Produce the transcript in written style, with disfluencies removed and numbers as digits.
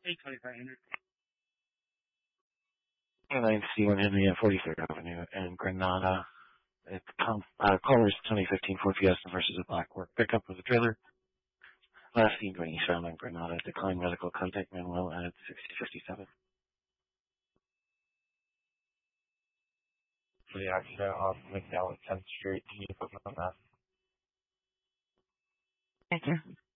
9C1 Henry at 43rd Avenue in Granada. Callers 2015 Ford Fiesta versus a black work pickup with a trailer. Last seen going eastbound on Granada. Declined medical contact Manuel at 6057. For the accident off McDowell at 10th Street, can you put me on that? Thank you.